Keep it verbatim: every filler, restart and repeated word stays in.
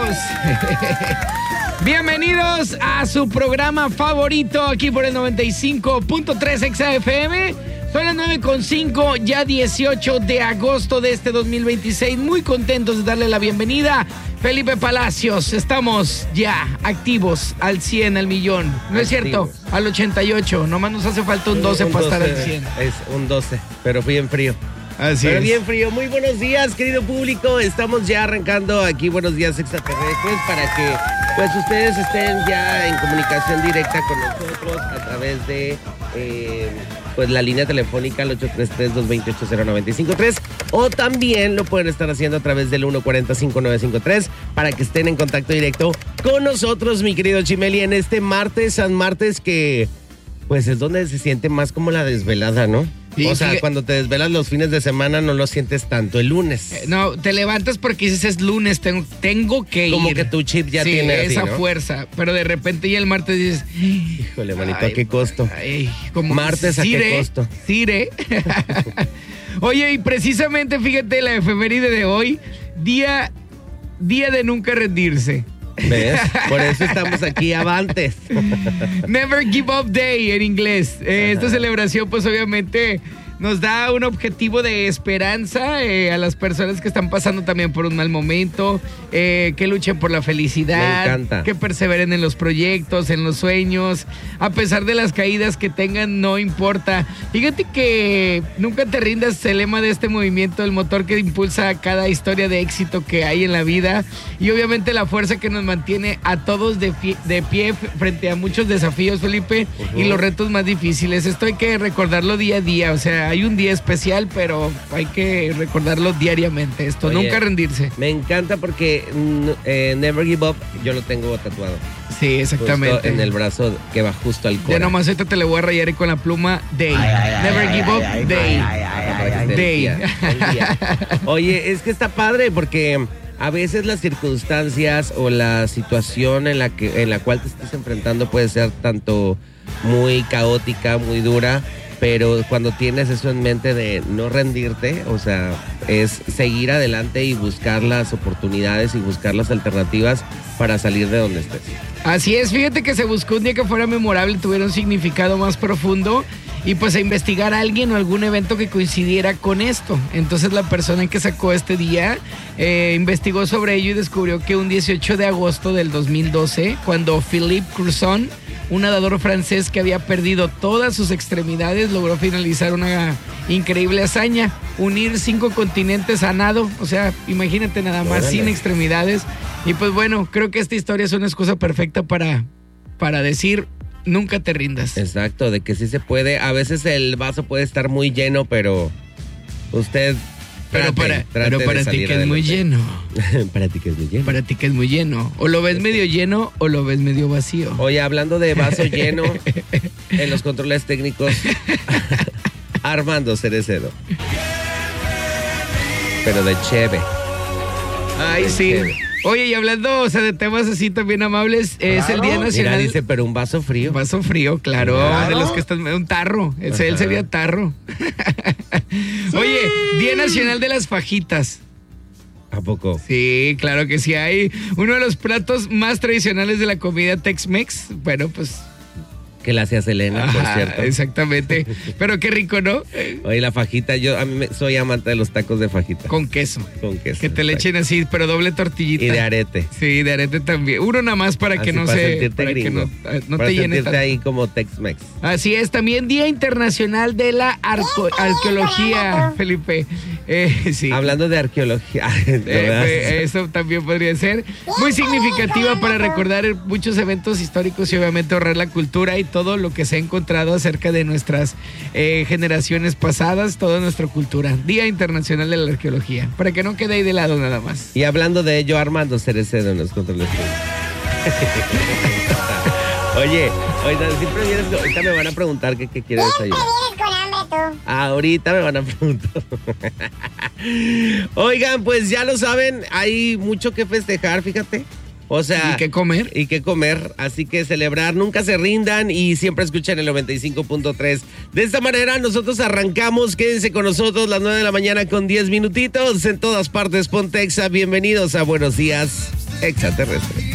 amigos. Bienvenidos a su programa favorito aquí por el noventa y cinco punto tres X F M. Son las nueve con cinco, ya dieciocho de agosto de este dos mil veintiséis. Muy contentos de darle la bienvenida. Felipe Palacios, estamos ya activos al cien, al millón. ¿No es cierto? Al ochenta y ocho. Nomás nos hace falta un doce para estar al cien. Es un doce, pero bien frío. Así Pero es. bien frío. Muy buenos días, querido público. Estamos ya arrancando aquí Buenos Días Extraterrestres para que pues ustedes estén ya en comunicación directa con nosotros a través de eh, pues la línea telefónica al ocho tres tres, dos dos ocho, cero nueve cinco tres, o también lo pueden estar haciendo a través del uno cuatro cero, cinco nueve cinco tres para que estén en contacto directo con nosotros, mi querido Chimeli, en este martes, San Martes, que pues es donde se siente más como la desvelada, ¿no? Sí, o sea, sí. cuando te desvelas los fines de semana no lo sientes tanto. El lunes. Eh, No, te levantas porque dices es lunes, tengo, tengo que Como ir. que tu chip ya sí, tiene así, esa ¿no? fuerza. Pero de repente ya el martes dices, Híjole, manito, ay, ¿a qué costo? ay, como Martes, ¿a qué Cire, costo? Cire. Oye, y precisamente fíjate la efeméride de hoy, día, día de nunca rendirse. ¿Ves? Por eso estamos aquí avantes. Never Give Up Day en inglés. Eh, esta celebración pues obviamente nos da un objetivo de esperanza eh, a las personas que están pasando también por un mal momento, eh, que luchen por la felicidad, Me encanta. que perseveren en los proyectos, en los sueños, a pesar de las caídas que tengan, no importa. Fíjate que nunca te rindas, es el lema de este movimiento, el motor que impulsa cada historia de éxito que hay en la vida y obviamente la fuerza que nos mantiene a todos de, pie, de pie frente a muchos desafíos, Felipe, uh-huh. y los retos más difíciles. Esto hay que recordarlo día a día, o sea, hay un día especial, pero hay que recordarlo diariamente. Esto, Oye, nunca rendirse. Me encanta porque eh, Never Give Up yo lo tengo tatuado. Sí, exactamente. Justo en el brazo que va justo al core. Ya nomás ahorita te le voy a rayar con la pluma Day. Ay, ay, Never ay, Give Up ay, Day. Ay, ay, ay, Day. El día, el día. Oye, es que está padre porque a veces las circunstancias o la situación en la que en la cual te estés enfrentando puede ser tanto muy caótica, muy dura, pero cuando tienes eso en mente de no rendirte, o sea, es seguir adelante y buscar las oportunidades y buscar las alternativas para salir de donde estés. Así es, fíjate que se buscó un día que fuera memorable, tuviera un significado más profundo y pues a investigar a alguien o algún evento que coincidiera con esto. Entonces la persona que sacó este día eh, investigó sobre ello y descubrió que un dieciocho de agosto del dos mil doce, cuando Philippe Cruzon, un nadador francés que había perdido todas sus extremidades, logró finalizar una increíble hazaña, unir cinco continentes a nado, o sea, imagínate nada más, Órale. sin extremidades. Y pues bueno, creo que esta historia es una excusa perfecta para, para decir, nunca te rindas. Exacto, de que sí se puede. A veces el vaso puede estar muy lleno, pero usted Pero trate, para, trate pero para de ti salir que es muy adelante. lleno. Para ti que es muy lleno. Para ti que es muy lleno. O lo ves medio lleno o lo ves medio vacío. Oye, hablando de vaso lleno, en los controles técnicos, Armando Cerecedo. Pero de cheve. Ay, de sí. cheve. Oye, y hablando, o sea, de temas así también amables, es Claro. el Día Nacional. Mira, dice, pero un vaso frío. Vaso frío, claro, Claro. de los que están, un tarro, ese él Ajá. sería tarro. Oye, Día Nacional de las Fajitas. ¿A poco? Sí, claro que sí hay. Uno de los platos más tradicionales de la comida Tex-Mex. Bueno, pues. Que la hacía Selena, por Ajá, cierto. exactamente. Pero qué rico, ¿no? Oye, la fajita, yo a mí me, soy amante de los tacos de fajita. Con queso. Con queso. Que te le exacto. echen así, pero doble tortillita. Y de arete. Sí, de arete también. Uno nada más para Así que no para se. sentirte Para que gringo. no, eh, no para te llene sentirte tanto. ahí como Tex-Mex. Así es, también Día Internacional de la Arco- Arqueología, Felipe. Eh, sí. Hablando de arqueología. Eh, eh, eso también podría ser muy significativa para recordar muchos eventos históricos y obviamente ahorrar la cultura y todo lo que se ha encontrado acerca de nuestras eh, generaciones pasadas, toda nuestra cultura. Día Internacional de la Arqueología, para que no quede ahí de lado nada más. Y hablando de ello, Armando Cerecedo en los controles. Oye, ahorita siempre vienes, ahorita me van a preguntar qué, qué quieres desayunar. Ahorita me van a preguntar. Oigan, pues ya lo saben, hay mucho que festejar, fíjate. O sea, ¿Y qué comer? Y qué comer, así que celebrar, nunca se rindan y siempre escuchen el noventa y cinco punto tres. De esta manera nosotros arrancamos, quédense con nosotros las nueve de la mañana con diez minutitos en todas partes, Pontexa, bienvenidos a Buenos Días extraterrestre.